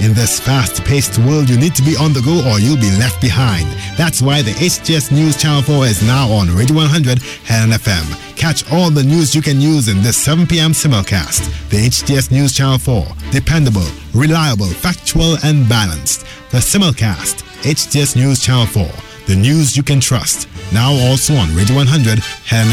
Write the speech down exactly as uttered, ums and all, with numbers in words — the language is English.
In this fast-paced world, you need to be on the go or you'll be left behind. That's why the H T S News Channel four is now on Radio one hundred Helen F M. Catch all the news you can use in this seven p.m. simulcast. The H T S News Channel four. Dependable, reliable, factual, and balanced. The simulcast. H T S News Channel four. The news you can trust. Now also on Radio one hundred Helen